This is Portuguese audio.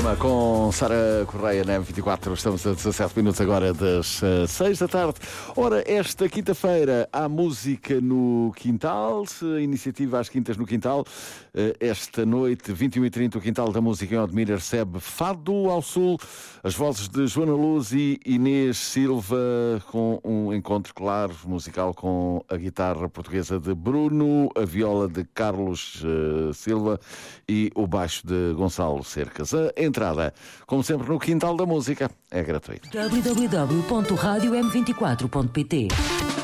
Calma com Sara Correia na M24. Estamos a 17 minutos agora das 6 da tarde. Ora, esta quinta-feira há música no Quintal, iniciativa às quintas no Quintal. Esta noite, 21h30, o Quintal da Música em Odmira recebe Fado ao Sul, as vozes de Joana Luz e Inês Silva, com um encontro, claro, musical com a guitarra portuguesa de Bruno, a viola de Carlos Silva e o baixo de Gonçalo Cercas. A entrada, como sempre, no Quintal da Música, é gratuita. www.radiom24.pt